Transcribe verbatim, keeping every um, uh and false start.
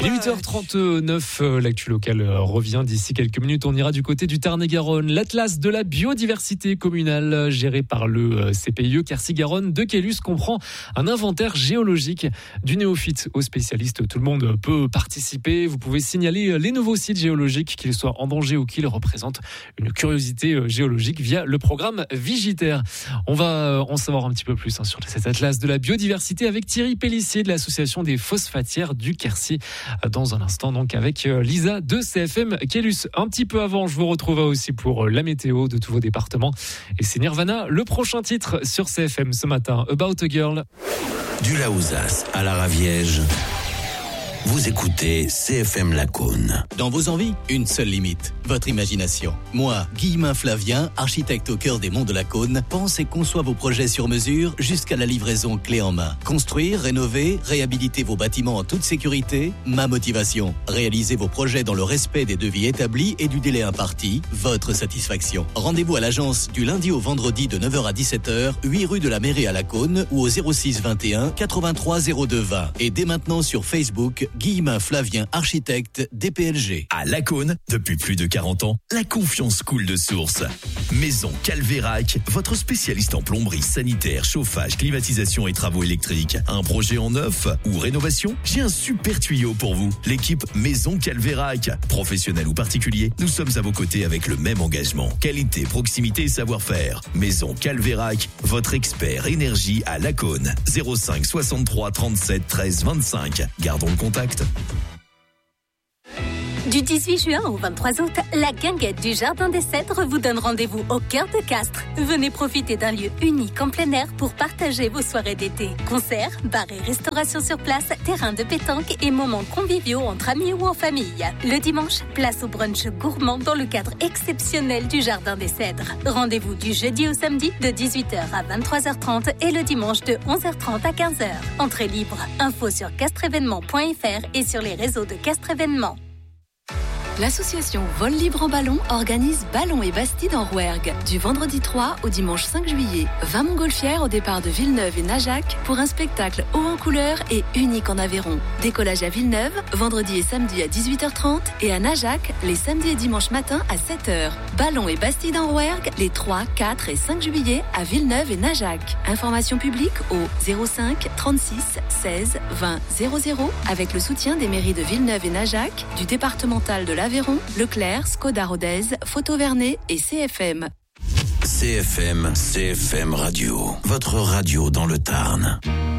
Il est huit heures trente-neuf, l'actu local revient d'ici quelques minutes. On ira du côté du Tarn-et-Garonne. L'Atlas de la biodiversité communale géré par le C P I E Quercy-Garonne de Quélus comprend un inventaire géologique du néophyte au spécialiste. Tout le monde peut participer. Vous pouvez signaler les nouveaux sites géologiques, qu'ils soient en danger ou qu'ils représentent une curiosité géologique via le programme Vigitaire. On va en savoir un petit peu plus hein, sur cet Atlas de la biodiversité avec Thierry Pellissier de l'association des phosphatières du Quercy dans un instant, donc avec Lisa de C F M Quélus. Un petit peu avant, je vous retrouve aussi pour la météo de tous vos départements. Et c'est Nirvana, le prochain titre sur C F M ce matin, About a Girl. Du Laouzas à la Raviège, vous écoutez C F M Lacaune. Dans vos envies, une seule limite, votre imagination. Moi, Guillemin Flavien, architecte au cœur des monts de Lacaune, pense et conçoit vos projets sur mesure jusqu'à la livraison clé en main. Construire, rénover, réhabiliter vos bâtiments en toute sécurité, ma motivation. Réaliser vos projets dans le respect des devis établis et du délai imparti, votre satisfaction. Rendez-vous à l'agence du lundi au vendredi de neuf heures à dix-sept heures, huit rue de la Mairie à Lacaune ou au zéro six vingt et un quatre-vingt-trois zéro deux vingt. Et dès maintenant sur Facebook, Guillemin Flavien, architecte D P L G. À Lacaune, depuis plus de quarante ans, la confiance coule de source. Maison Calvérac, votre spécialiste en plomberie, sanitaire, chauffage, climatisation et travaux électriques. Un projet en neuf ou rénovation? J'ai un super tuyau pour vous. L'équipe Maison Calvérac. Professionnel ou particulier, nous sommes à vos côtés avec le même engagement. Qualité, proximité et savoir-faire. Maison Calvérac, votre expert énergie à Lacaune. zéro cinq soixante-trois trente-sept treize vingt-cinq. Gardons le contact. Du dix-huit juin au vingt-trois août, la guinguette du Jardin des Cèdres vous donne rendez-vous au cœur de Castres. Venez profiter d'un lieu unique en plein air pour partager vos soirées d'été. Concerts, bars et restauration sur place, terrain de pétanque et moments conviviaux entre amis ou en famille. Le dimanche, place au brunch gourmand dans le cadre exceptionnel du Jardin des Cèdres. Rendez-vous du jeudi au samedi de dix-huit heures à vingt-trois heures trente et le dimanche de onze heures trente à quinze heures. Entrée libre. Info sur castreévénement point f r et sur les réseaux de Castres Événements. L'association Vol Libre en Ballon organise Ballon et Bastide en Rouergue du vendredi trois au dimanche cinq juillet. vingt montgolfières au départ de Villeneuve et Najac pour un spectacle haut en couleur et unique en Aveyron. Décollage à Villeneuve, vendredi et samedi à dix-huit heures trente et à Najac, les samedis et dimanches matin à sept heures. Ballon et Bastide en Rouergue les trois, quatre et cinq juillet à Villeneuve et Najac. Information publique au zéro cinq trente-six seize vingt zéro zéro avec le soutien des mairies de Villeneuve et Najac, du départemental de la Aveyron, Leclerc, Skoda Rodez, Photo Vernet et C F M. C F M, C F M Radio, votre radio dans le Tarn.